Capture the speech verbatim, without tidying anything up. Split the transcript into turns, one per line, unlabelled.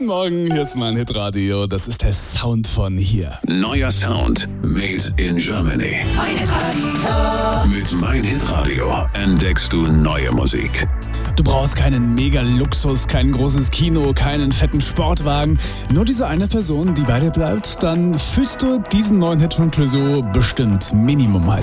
Morgen, hier ist mein Hitradio. Das ist der Sound von hier.
Neuer Sound made in Germany.
Mein Hitradio.
Mit Mein Hitradio entdeckst du neue Musik.
Du brauchst keinen Mega-Luxus, kein großes Kino, keinen fetten Sportwagen. Nur diese eine Person, die bei dir bleibt, dann fühlst du diesen neuen Hit von Clouseau bestimmt Minimum